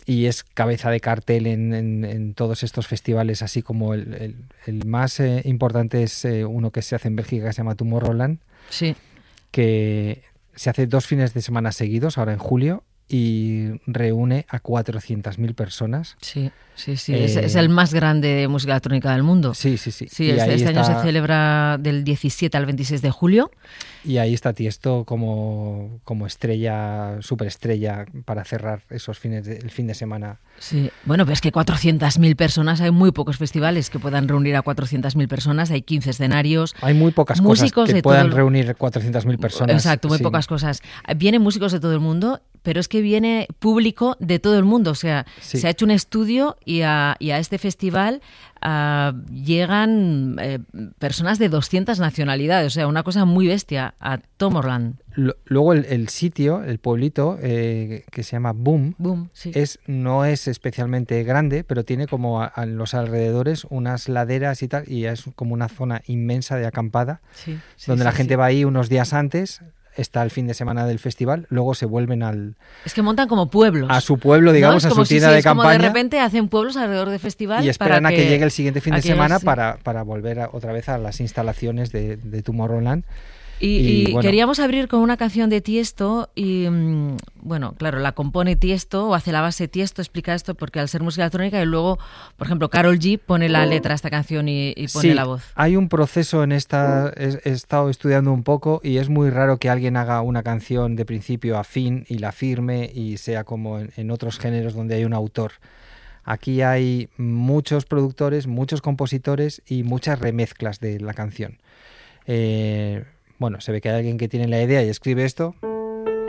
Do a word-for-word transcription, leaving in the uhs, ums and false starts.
y es cabeza de cartel en, en, en todos estos festivales, así como el, el, el más eh, importante es eh, uno que se hace en Bélgica que se llama Tomorrowland, sí. que se hace dos fines de semana seguidos, ahora en julio, y reúne a cuatrocientas mil personas. Sí, sí, sí. Eh, es, es el más grande de música electrónica del mundo. Sí, sí, sí. Sí, este, este año se celebra del diecisiete al veintiséis de julio. Y ahí está Tiesto como, como estrella, superestrella para cerrar esos fines de, el fin de semana. Sí, bueno, pero es que cuatrocientas mil personas, hay muy pocos festivales que puedan reunir a cuatrocientas mil personas, hay quince escenarios. Hay muy pocas músicos cosas que de puedan todo... reunir cuatrocientas mil personas. Exacto, muy sí. pocas cosas. Vienen músicos de todo el mundo, pero es que viene público de todo el mundo. O sea, sí. se ha hecho un estudio y a, y a este festival uh, llegan eh, personas de doscientas nacionalidades. O sea, una cosa muy bestia a Tomorrowland. Luego el, el sitio, el pueblito, eh, que se llama Boom, Boom sí. es, no es especialmente grande, pero tiene como a, a los alrededores unas laderas y tal, y es como una zona inmensa de acampada, sí, sí, donde sí, la gente sí. va ahí unos días antes, está el fin de semana del festival, luego se vuelven al... Es que montan como pueblos. A su pueblo, digamos, ¿no? a su si, tienda sí, de es campaña. Como de repente hacen pueblos alrededor del festival. Y esperan para a que, que llegue el siguiente fin de semana sí. para, para volver a, otra vez a las instalaciones de, de Tomorrowland. Y, y, y bueno. queríamos abrir con una canción de Tiesto y, mmm, bueno, claro, la compone Tiesto o hace la base Tiesto, explica esto porque al ser música electrónica y luego, por ejemplo, Karol G pone la letra a esta canción y, y pone sí, la voz. Hay un proceso en esta, he, he estado estudiando un poco y es muy raro que alguien haga una canción de principio a fin y la firme y sea como en, en otros géneros donde hay un autor. Aquí hay muchos productores, muchos compositores y muchas remezclas de la canción. Eh... Bueno, se ve que hay alguien que tiene la idea y escribe esto.